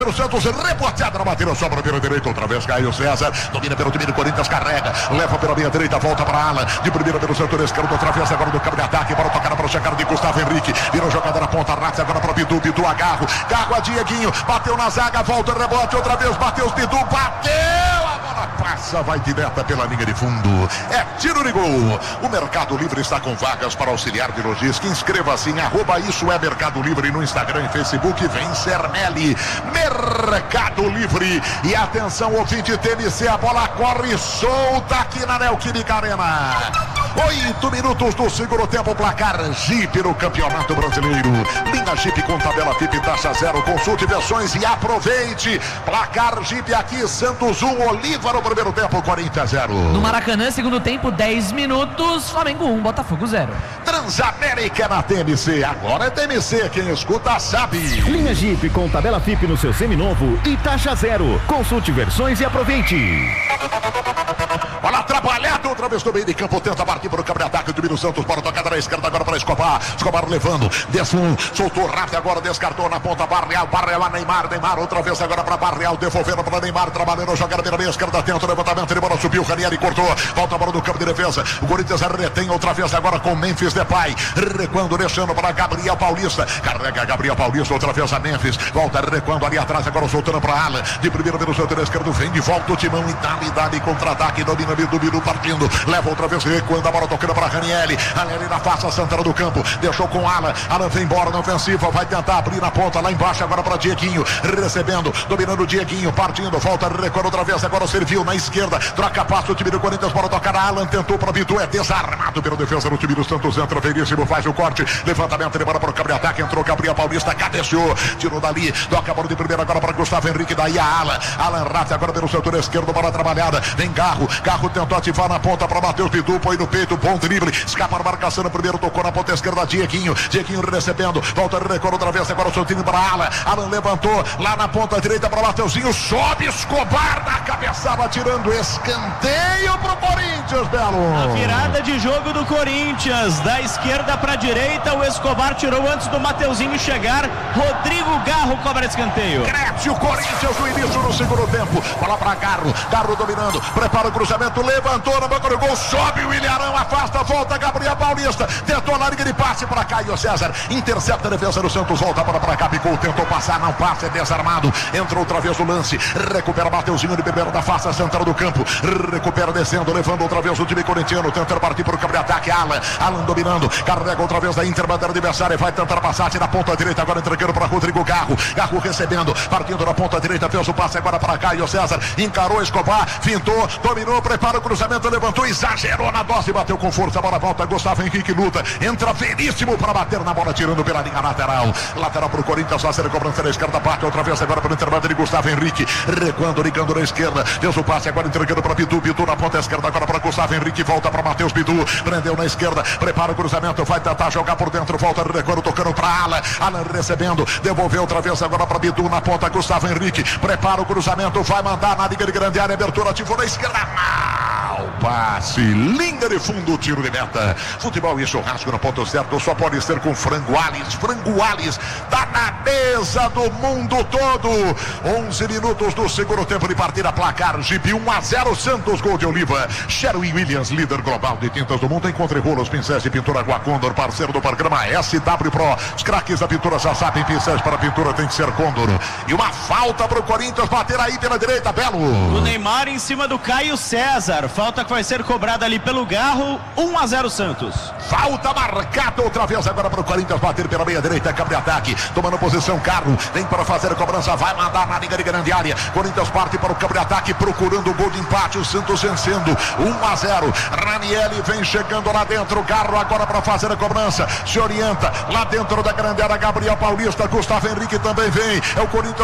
O Santos reboteado na batida, sobra pela direita, outra vez Caio César, domina pelo time do Corinthians, carrega, leva pela meia direita, volta para a ala, de primeira pelo setor esquerdo, atravessa agora do campo de ataque, para tocar para o chegar de Gustavo Henrique, virou jogada na ponta, Ratz agora para Pitu, Pitu agarro, Garro a Dieguinho, bateu na zaga, volta, rebote, outra vez, bateu o Pitu, bateu, a bola passa, vai direta pela linha de fundo, é tiro de gol. O Mercado Livre está com vagas para auxiliar de logística, inscreva-se em @isso é Mercado Livre no Instagram e Facebook, vem Cernelli, Mercado Livre. E atenção, ouvinte TMC, a bola corre solta aqui na Neoquímica Arena. 8 minutos do segundo tempo, placar Jeep no Campeonato Brasileiro. Linha Jeep com tabela FIP taxa zero, consulte versões e aproveite. Placar Jeep aqui, Santos 1, Oliva no primeiro tempo, Corinthians 0. No Maracanã, segundo tempo, 10 minutos, Flamengo 1, Botafogo 0. Transamérica na TMC, agora é TMC, quem escuta sabe. Linha Jeep com tabela FIP no seu seminovo e taxa zero. Consulte versões e aproveite. Bola atrapalhada, outra vez no meio de campo, tenta partir para o campo de ataque, o time do Santos, para tocada na esquerda agora para Escobar, Escobar levando, desceu, soltou rápido agora, descartou na ponta, Barreal a Neymar, outra vez agora para Barreal, devolvendo para Neymar, trabalhando, jogada pela meia esquerda, tenta o levantamento, ele bola subiu, Ranieri cortou, volta a bola do campo de defesa, o Corinthians retém outra vez agora com Memphis Depay, recuando, deixando para Gabriel Paulista, carrega Gabriel Paulista, outra vez a Memphis, volta recuando ali atrás, agora soltando para a ala, de primeira pelo setor esquerdo, vem de volta o Timão, e dá contra-ataque, domina do partindo, leva outra vez recuando, a bola tocando para Ranieri na face central do campo, deixou com Alan vem embora na ofensiva, vai tentar abrir na ponta, lá embaixo agora para Dieguinho, recebendo, dominando o Dieguinho, partindo, volta, recuando outra vez, agora serviu na esquerda, troca passo o time do Corinthians para tocar a Alan, tentou para Pitu, é desarmado pela defesa do time do Santos, entra Veríssimo, faz o corte, levantamento, ele bora para o campo de ataque, entrou Gabriel Paulista, cabeceou, tirou dali, toca a bola de primeira agora para Gustavo Henrique, daí a Alan Ratz agora pelo setor esquerdo, bola trabalhada, vem Garro tentou ativar na ponta para Matheus Pitu, põe no peito, bom drible, escapa a marcação no primeiro, tocou na ponta esquerda, Dieguinho recebendo, volta, recorre outra vez, agora o soltinho para Alan levantou, lá na ponta direita para Mateuzinho, sobe Escobar na cabeçada, tirando escanteio pro Corinthians, Belo. A virada de jogo do Corinthians, da esquerda para a direita, o Escobar tirou antes do Mateuzinho chegar, Rodrigo Garro cobra escanteio. Cresce o Corinthians no início do segundo tempo, bola para Garro dominando, prepara o cruzamento, levantou na boca do gol, sobe o Ilharão, afasta, volta Gabriel Paulista, tentou na linha de passe para Caio César, intercepta a defesa do Santos, volta para cá, Picou, tentou passar, não passa, é desarmado, entra outra vez o lance, recupera Mateuzinho de primeira da face central do campo, recupera descendo, levando outra vez o time corintiano, tentando partir para o campo de ataque, Alan dominando, carrega outra vez da Inter, bandeira adversária, vai tentar passar na ponta direita, agora entregando para Rodrigo Garro recebendo, partindo na ponta direita, fez o passe agora para Caio César, encarou Escobar, fintou, dominou, prepara o cruzamento, levantou, exagerou na dose, bateu com força, a bola volta, Gustavo Henrique luta, entra Veríssimo para bater na bola, tirando pela linha lateral para o Corinthians, fazer a cobrança na esquerda, parte outra vez agora pelo intervalo de Gustavo Henrique, recuando, ligando na esquerda, fez o passe agora entregando para Pitu na ponta esquerda, agora para Gustavo Henrique, volta para Matheus Pitu, prendeu na esquerda, prepara o cruzamento, vai tentar jogar por dentro, volta, recuando, tocando para Alan recebendo, devolveu outra vez agora para Pitu na ponta, Gustavo Henrique, prepara o cruzamento, vai mandar na liga de grande área, abertura, ativou na esquerda, passe, linha de fundo, tiro de meta. Futebol e churrasco no ponto certo, só pode ser com Frango Alves, tá na mesa do mundo todo. 11 minutos do segundo tempo de partida, placar Jeep 1-0 Santos, gol de Oliva. Sherwin Williams, líder global de tintas do mundo, encontre rolos, pincéis de pintura Condor, parceiro do programa SW Pro. Os craques da pintura já sabem, pincéis para pintura tem que ser Condor. E uma falta para o Corinthians bater aí pela direita, Belo. O Neymar em cima do Caio César, falta que vai ser cobrada ali pelo Garro, 1-0 Santos. Falta marcada outra vez agora para o Corinthians bater pela meia direita, campo de ataque, tomando posição, Carro, vem para fazer a cobrança, vai mandar na liga de grande área, Corinthians parte para o campo de ataque, procurando o gol de empate, o Santos vencendo, 1-0, Ranieri vem chegando lá dentro, Garro agora para fazer a cobrança, se orienta, lá dentro da grande área, Gabriel Paulista, Gustavo Henrique também vem, é o Corinthians